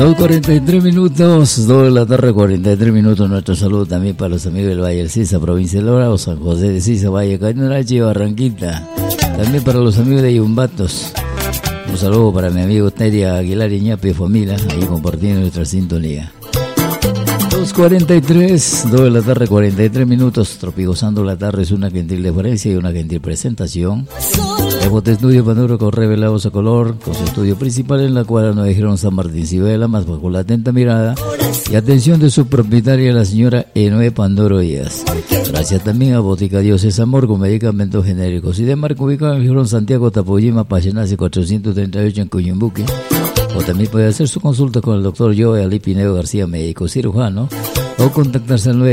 2:43 minutos, 2 de la tarde, 43 minutos. Nuestro saludo también para los amigos del Valle del Sisa, provincia de Lora, o San José de Sisa, Valle Cañarachi y Barranquita. También para los amigos de Yumbatos. Un saludo para mi amigo Teria Aguilar Iñapi y familia, ahí compartiendo nuestra sintonía. 2:43, 2 de la tarde, 43 minutos. Tropigozando la tarde es una gentil deferencia y una gentil presentación. El estudio Panduro con revelados a color, con su estudio principal en la cuadra 9 Girón San Martín Cibela, más bajo la atenta mirada y atención de su propietaria, la señora Enoe Panduro Díaz. Gracias también a Botica Dios es Amor con medicamentos genéricos y de marca ubicado en Girón Santiago, Tapoyima, Pachenase 438 en Cuyumbuque. O también puede hacer su consulta con el doctor Joe Ali Pineo García, médico cirujano, o contactarse al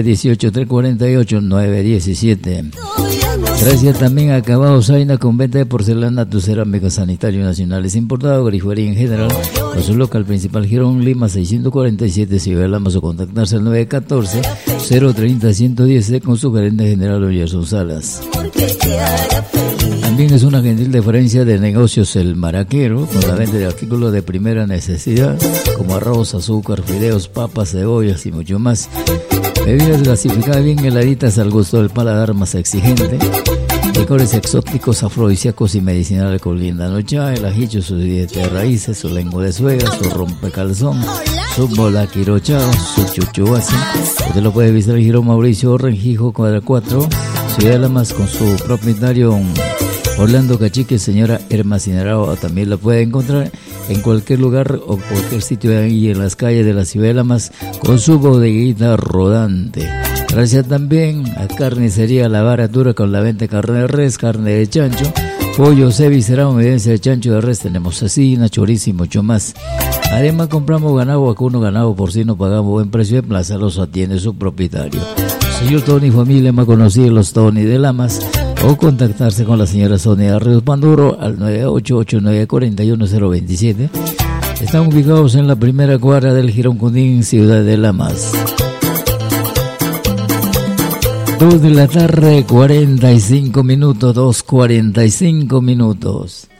918-348-917. Gracias también a Acabados Zaina con venta de porcelana, tu cerámica sanitario nacionales importado, grifería en general, con su local principal Girón Lima 647, si velamos o contactarse al 914-030-110 con su gerente general Gerson Salas. También es una gentil deferencia de negocios El Maraquero, con la venta de artículos de primera necesidad, como arroz, azúcar, fideos, papas, cebollas y mucho más. Bebidas gasificadas bien heladitas al gusto del paladar más exigente. Licores exóticos, afrodisíacos y medicinales con linda noche, el ajillo, su dieta de raíces, su lengua de suegra, su rompecalzón, su bola quirochao, su chuchuase. Usted lo puede visitar en Girón Mauricio Renjijo, cuadra 4, Ciudad de Lamas, con su propietario Orlando Cachique, señora Herma Cinerao. También la puede encontrar en cualquier lugar o cualquier sitio ahí en las calles de la Ciudad de Lamas con su bodeguita rodante. Gracias también a Carnicería La Baratura con la venta de carne de res, carne de chancho, pollo, cevicerado, medencia de chancho de res. Tenemos cecina, chorizo y mucho más. Además compramos ganado vacuno, ganado porcino, pagamos buen precio de plaza, los atiende su propietario. Señor Tony Familia, más conocido los Tony de Lamas, o contactarse con la señora Sonia Ríos Panduro al 988-941-027. Están ubicados en la primera cuadra del Girón Cundín, Ciudad de Lamas. 2 de la tarde, 45 minutos, 2:45 minutos.